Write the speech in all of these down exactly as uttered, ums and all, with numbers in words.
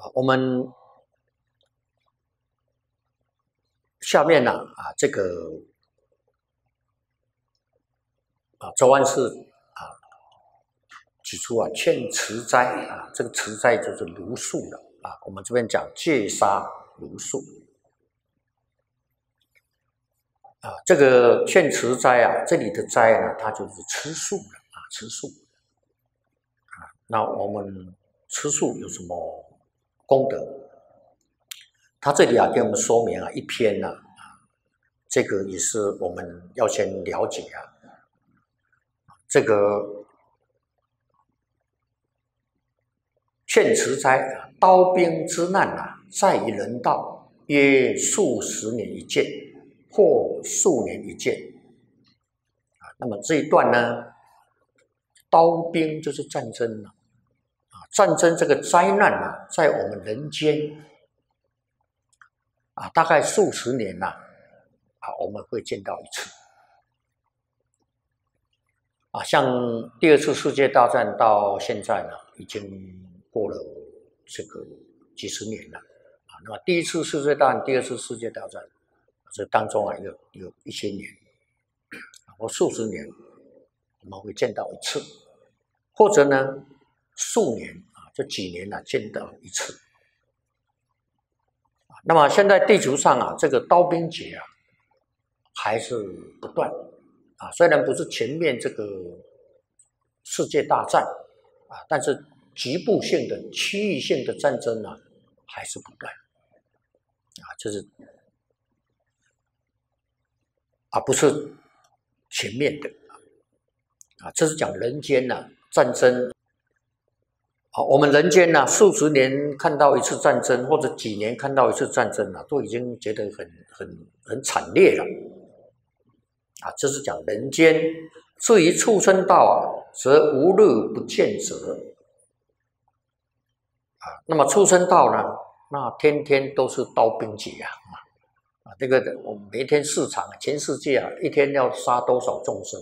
我们下面呢啊，这个啊，周安氏啊举出啊劝持斋啊，这个持斋就是茹素了啊。我们这边讲戒杀茹素啊，这个劝持斋啊，这里的斋呢，它就是吃素的啊，吃素啊。那我们吃素有什么功德？他这里啊给我们说明啊一篇呢、啊，这个也是我们要先了解啊。这个劝持斋啊，刀兵之难啊，在于人道，约数十年一见，或数年一见啊。那么这一段呢，刀兵就是战争了啊，战争这个灾难啊，在我们人间啊，大概数十年呐、啊，啊，我们会见到一次。啊，像第二次世界大战到现在呢，已经过了这个几十年了啊。那么第一次世界大战、第二次世界大战，这当中啊有有一些年，或数十年，我们会见到一次，或者呢数年啊，这几年呢、啊、见到一次。那么现在地球上啊，这个刀兵劫啊，还是不断。啊，虽然不是全面这个世界大战啊，但是局部性的、区域性的战争呢、啊，还是不断啊，就是啊，不是全面的啊，这是讲人间呢、啊、战争。好，我们人间呢、啊，数十年看到一次战争，或者几年看到一次战争啊，都已经觉得很很很惨烈了。啊，这是讲人间。至于畜生道啊，则无日不见者。啊，那么畜生道呢，那天天都是刀兵劫啊！啊，这个我们每天市场，全世界啊，一天要杀多少众生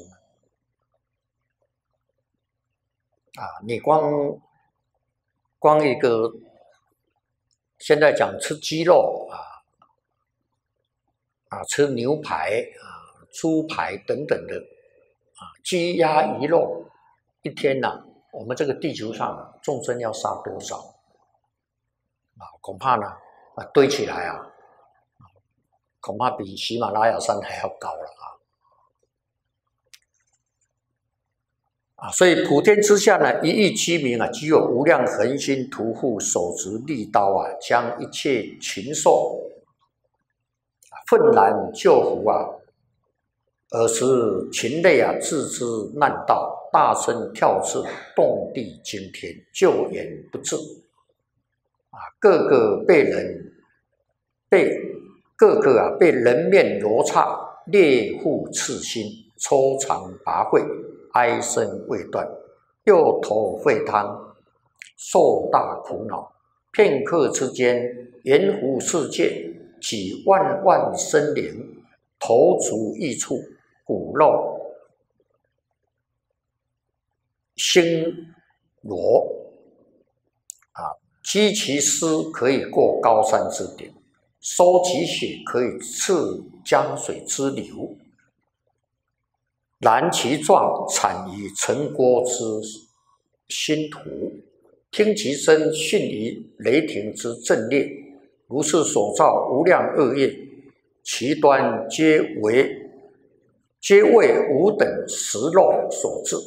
啊？你光光一个，现在讲吃鸡肉啊，啊，吃牛排啊。猪排等等的啊，鸡鸭鱼肉，一天呐、啊，我们这个地球上众生要杀多少啊？恐怕呢啊堆起来啊，恐怕比喜马拉雅山还要高了啊！啊，所以普天之下呢，一亿居民啊，具有无量恒心屠户，手执利刀啊，将一切禽兽愤然救服啊。而使禽类啊自知难道，大声跳翅，动地惊天，救援不至啊！个个被人被个个啊被人面罗刹，猎户刺心，抽肠拔肺，哀声未断，又头沸汤，受大苦恼。片刻之间，圆湖世界，几万万生灵，头足异处。骨肉星罗啊，击其尸可以过高山之顶，收其血可以刺江水之流，燃其状产于城郭之心土，听其声迅于雷霆之震裂。如是所造无量恶业，其端皆为。皆为吾等食肉所致，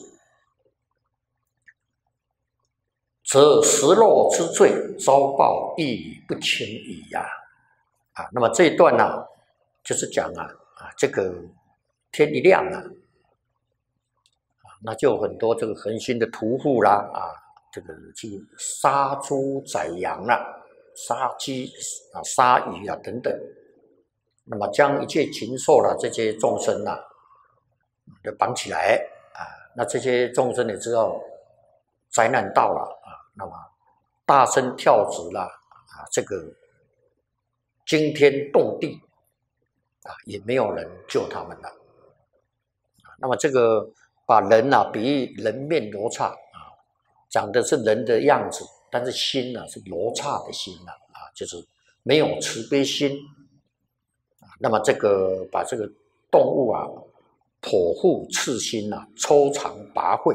则食肉之罪遭报亦不轻矣呀！啊，那么这一段呢、啊，就是讲啊啊，这个天一亮啊，啊，那就有很多这个恒心的屠户啦啊，这个去杀猪宰羊啦、啊，杀鸡啊、杀鱼啊等等，那么将一切禽兽啦、这些众生啊。就绑起来啊，那这些众生也知道灾难到了啊，那么大声跳指啦啊，这个惊天动地啊，也没有人救他们了。啊、那么这个把人啊比喻人面罗刹啊，长的是人的样子但是心呢是罗刹的心呐，啊，就是没有慈悲心。那么这个把这个动物啊，剖腹刺心呐，抽肠拔肺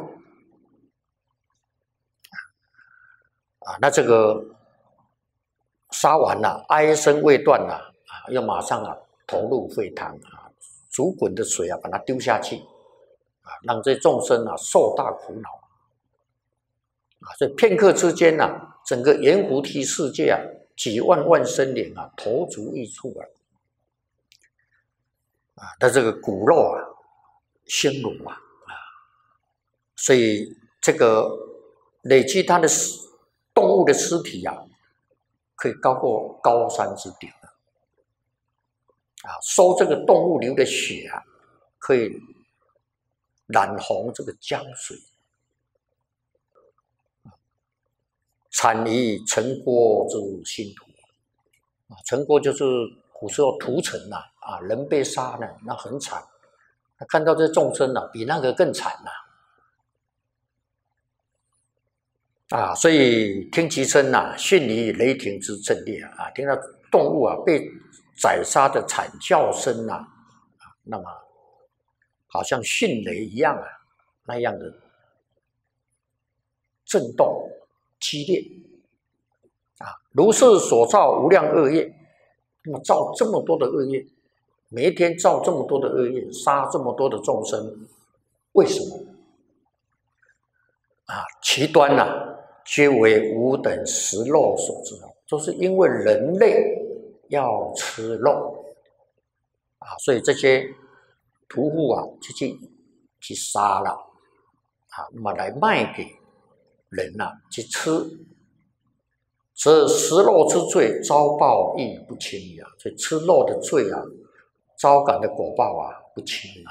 啊，那这个杀完了，哀声未断了啊，又马上啊投入沸汤啊，煮滚的水啊，把它丢下去啊，让这众生啊受大苦恼啊，所以片刻之间呐、啊，整个圆湖梯世界啊，几万万生灵啊，投足异处啊。啊，它这个骨肉啊，鲜乳啊，啊，所以这个累积它的动物的尸体啊，可以高过高山之顶啊，啊，收这个动物流的血啊，可以染红这个江水，产于城郭之新土啊，城郭就是古时候屠城呐。啊，人被杀呢，那很惨。他看到这众生啊，比那个更惨呐、啊。啊，所以听其声呐，迅于雷霆之震裂啊，听到动物啊被宰杀的惨叫声呐、啊，那么好像迅雷一样啊，那样的震动激烈啊，如是所造无量恶业，那么造这么多的恶业。每一天造这么多的恶业，杀这么多的众生，为什么？啊，其端呐、啊，皆为吾等食肉所致，就是因为人类要吃肉啊，所以这些屠户啊，就去去杀了啊，那么来卖给人呐、啊、去吃，这食肉之罪，遭报亦不轻呀。所以吃肉的罪啊。招感的果报啊不轻啊，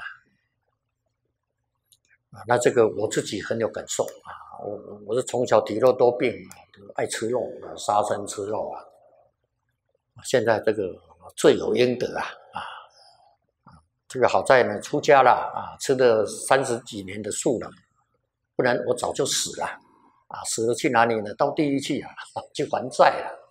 啊，那这个我自己很有感受啊，我我是从小体弱多病啊，爱吃肉啊，杀生吃肉啊，现在这个罪有应得啊啊，这个好在呢出家了啊，吃了三十几年的素了，不然我早就死了啊，死了去哪里呢？到地狱去啊，去还债了。